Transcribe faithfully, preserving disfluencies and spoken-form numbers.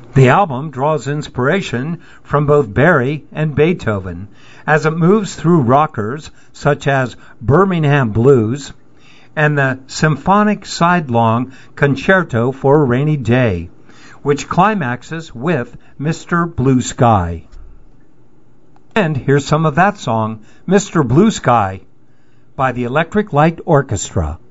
The album draws inspiration from both Barry and Beethoven as it moves through rockers such as Birmingham Blues and the symphonic sidelong Concerto for a Rainy Day, which climaxes with Mister Blue Sky. And here's some of that song, Mister Blue Sky, by the Electric Light Orchestra.